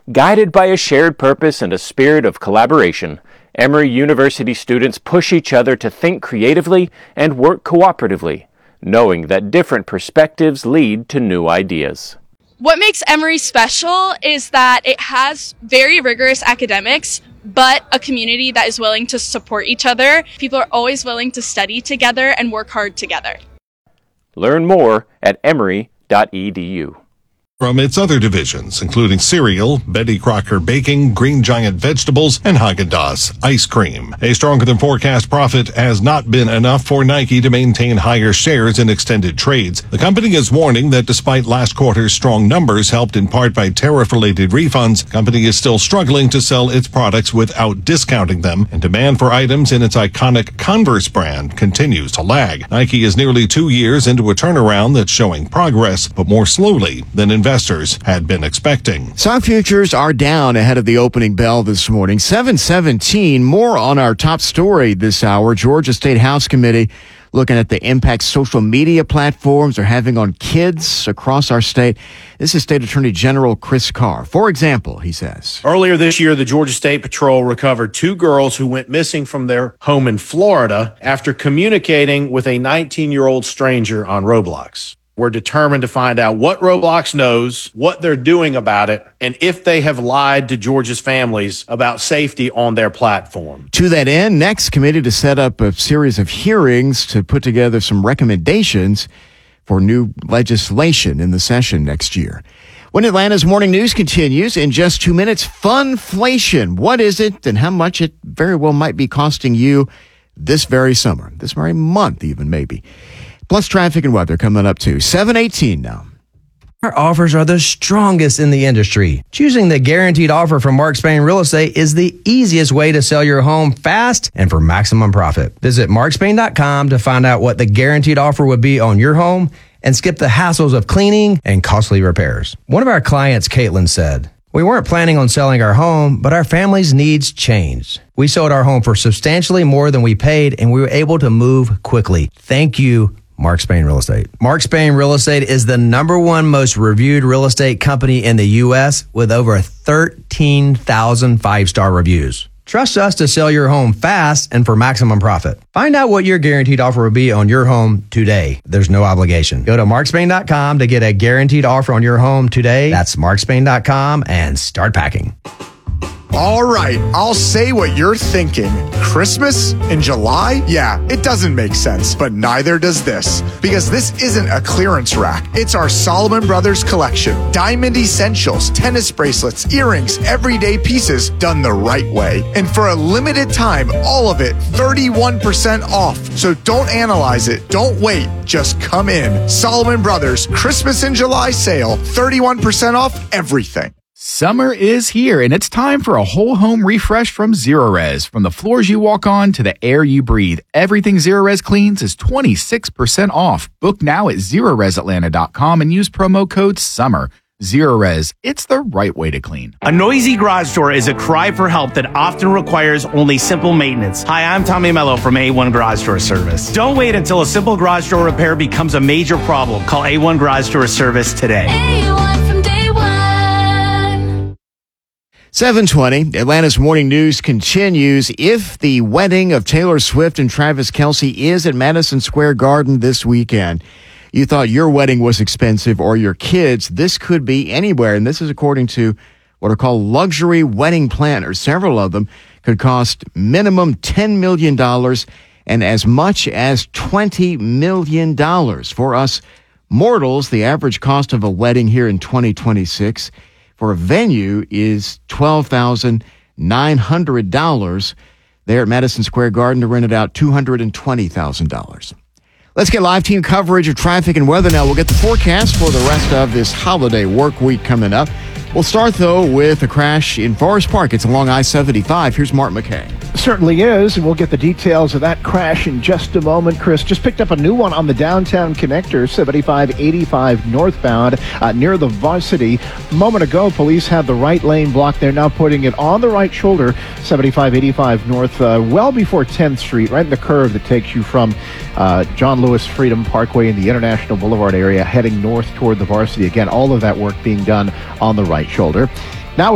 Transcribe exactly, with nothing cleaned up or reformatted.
Guided by a shared purpose and a spirit of collaboration, Emory University students push each other to think creatively and work cooperatively, knowing that different perspectives lead to new ideas. What makes Emory special is that it has very rigorous academics, but a community that is willing to support each other. People are always willing to study together and work hard together. Learn more at emory dot e d u. From its other divisions, including cereal, Betty Crocker Baking, Green Giant Vegetables, and Haagen-Dazs ice cream. A stronger-than-forecast profit has not been enough for Nike to maintain higher shares in extended trades. The company is warning that despite last quarter's strong numbers, helped in part by tariff-related refunds, the company is still struggling to sell its products without discounting them, and demand for items in its iconic Converse brand continues to lag. Nike is nearly two years into a turnaround that's showing progress, but more slowly than investors investors had been expecting. Stock futures are down ahead of the opening bell this morning. seven seventeen. More on our top story this hour. Georgia State House Committee looking at the impact social media platforms are having on kids across our state. This is State Attorney General Chris Carr. For example, he says, earlier this year, the Georgia State Patrol recovered two girls who went missing from their home in Florida after communicating with a nineteen-year-old stranger on Roblox. We're determined to find out what Roblox knows, what they're doing about it, and if they have lied to Georgia's families about safety on their platform. To that end, next committee to set up a series of hearings to put together some recommendations for new legislation in the session next year. When Atlanta's Morning News continues in just two minutes, funflation. What is it and how much it very well might be costing you this very summer, this very month even maybe. Plus traffic and weather coming up too. seven eighteen now. Our offers are the strongest in the industry. Choosing the guaranteed offer from Mark Spain Real Estate is the easiest way to sell your home fast and for maximum profit. Visit mark spain dot com to find out what the guaranteed offer would be on your home and skip the hassles of cleaning and costly repairs. One of our clients, Caitlin, said, "We weren't planning on selling our home, but our family's needs changed. We sold our home for substantially more than we paid, and we were able to move quickly. Thank you, Mark Spain Real Estate." Mark Spain Real Estate is the number one most reviewed real estate company in the U S with over thirteen thousand five-star reviews. Trust us to sell your home fast and for maximum profit. Find out what your guaranteed offer will be on your home today. There's no obligation. Go to mark spain dot com to get a guaranteed offer on your home today. That's mark spain dot com and start packing. All right, I'll say what you're thinking. Christmas in July? Yeah, it doesn't make sense, but neither does this. Because this isn't a clearance rack. It's our Solomon Brothers collection. Diamond essentials, tennis bracelets, earrings, everyday pieces done the right way. And for a limited time, all of it thirty-one percent off. So don't analyze it. Don't wait. Just come in. Solomon Brothers Christmas in July sale. thirty-one percent off everything. Summer is here, and it's time for a whole home refresh from Zerorez. From the floors you walk on to the air you breathe, everything Zerorez cleans is twenty-six percent off. Book now at zerorez atlanta dot com and use promo code SUMMER. Zerorez, it's the right way to clean. A noisy garage door is a cry for help that often requires only simple maintenance. Hi, I'm Tommy Mello from A one Garage Door Service. Don't wait until a simple garage door repair becomes a major problem. Call A one Garage Door Service today. A one from day one. seven twenty, Atlanta's Morning News continues. If the wedding of Taylor Swift and Travis Kelce is at Madison Square Garden this weekend, you thought your wedding was expensive or your kids, this could be anywhere. And this is according to what are called luxury wedding planners. Several of them could cost minimum ten million dollars and as much as twenty million dollars. For us mortals, the average cost of a wedding here in twenty twenty-six for a venue is twelve thousand nine hundred dollars. There at Madison Square Garden to rent it out two hundred twenty thousand dollars. Let's get live team coverage of traffic and weather now. We'll get the forecast for the rest of this holiday work week coming up. We'll start, though, with a crash in Forest Park. It's along I seventy-five. Here's Mark McKay. Certainly is, and we'll get the details of that crash in just a moment. Chris just picked up a new one on the downtown connector, seventy-five eighty-five northbound, uh, near the Varsity. A moment ago, police had the right lane blocked. They're now putting it on the right shoulder, seventy-five eighty-five north, uh, well before tenth street, right in the curve that takes you from uh, John Lewis Freedom Parkway in the International Boulevard area, heading north toward the Varsity. Again, all of that work being done on the right shoulder.